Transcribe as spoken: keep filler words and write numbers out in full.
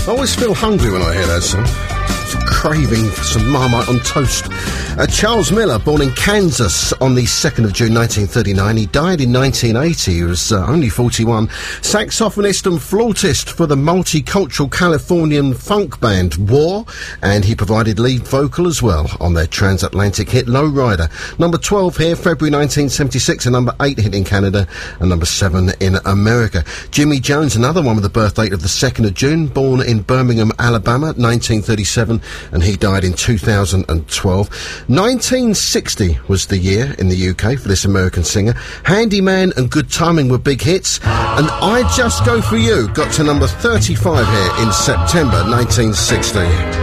I always feel hungry when I hear that song. Craving for some Marmite on toast. Uh, Charles Miller, born in Kansas on the second of June nineteen thirty-nine. He died in nineteen eighty. He was uh, only forty-one. Saxophonist and flautist for the multicultural Californian funk band War, and he provided lead vocal as well on their transatlantic hit Lowrider. Number twelve here, February nineteen seventy-six, and number eight hit in Canada, and number seven in America. Jimmy Jones, another one with the birth date of the second of June, born in Birmingham, Alabama, nineteen thirty-seven, and he died in two thousand twelve. nineteen sixty was the year in the U K for this American singer. Handyman and Good Timing were big hits, and I Just Go For You got to number thirty-five here in September nineteen sixty.